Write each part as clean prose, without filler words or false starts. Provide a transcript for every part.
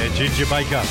Ginger Baker.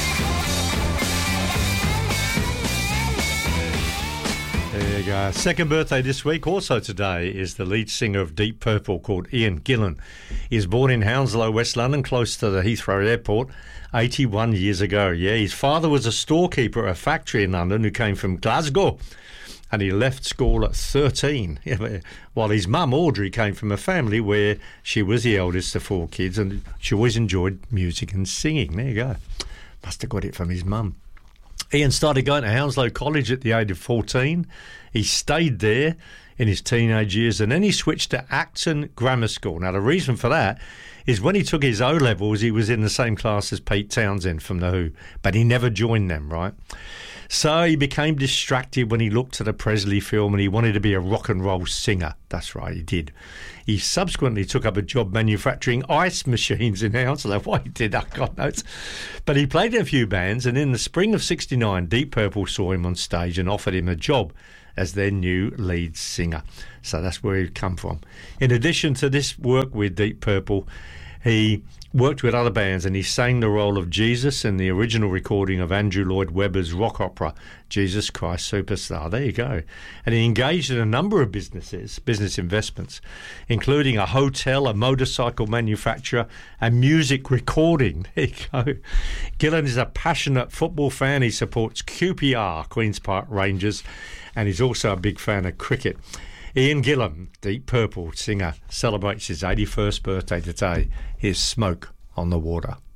There you go. Second birthday this week. Also today is the lead singer of Deep Purple called Ian Gillan. He was born in Hounslow, West London, close to the Heathrow Airport, 81 years ago. Yeah, his father was a storekeeper at a factory in London who came from Glasgow. And he left school at 13, while his mum, Audrey, came from a family where she was the eldest of 4 kids and she always enjoyed music and singing. There you go. Must have got it from his mum. Ian started going to Hounslow College at the age of 14. He stayed there in his teenage years and then he switched to Acton Grammar School. Now, the reason for that is when he took his O-levels, he was in the same class as Pete Townsend from The Who, but he never joined them, right? So he became distracted when he looked at a Presley film and he wanted to be a rock and roll singer. That's right, he did. He subsequently took up a job manufacturing ice machines in Hounslow. Why he did that, God knows. But he played in a few bands, and in the spring of '69, Deep Purple saw him on stage and offered him a job as their new lead singer. So that's where he'd come from. In addition to this work with Deep Purple, he worked with other bands and he sang the role of Jesus in the original recording of Andrew Lloyd Webber's rock opera, Jesus Christ Superstar. There you go. And he engaged in a number of business investments, including a hotel, a motorcycle manufacturer, and music recording. There you go. Gillan is a passionate football fan. He supports QPR, Queen's Park Rangers, and he's also a big fan of cricket. Ian Gillan, Deep Purple singer, celebrates his 81st birthday today. Here's Smoke on the Water.